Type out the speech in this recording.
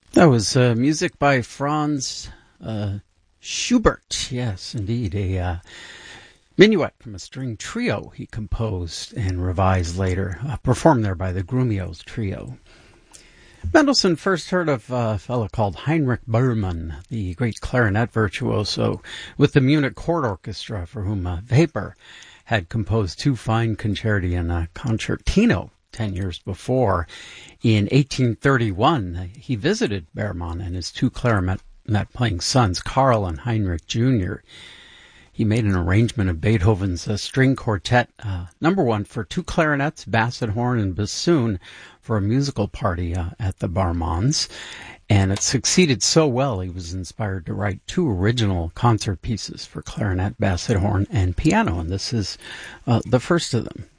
That was music by Franz Schubert. Yes, indeed. A minuet from a string trio he composed and revised later, performed there by the Grumiaux Trio. Mendelssohn first heard of a fellow called Heinrich Böhmermann, the great clarinet virtuoso, with the Munich Court Orchestra, for whom Weber had composed two fine concerti and a concertino 10 years before. In 1831, he visited Böhmermann and his two clarinet-playing sons, Karl and Heinrich Jr. He made an arrangement of Beethoven's string quartet, number one, for two clarinets, basset horn, and bassoon for a musical party at the Böhmermanns. And it succeeded so well, he was inspired to write two original concert pieces for clarinet, basset horn, and piano. And this is the first of them.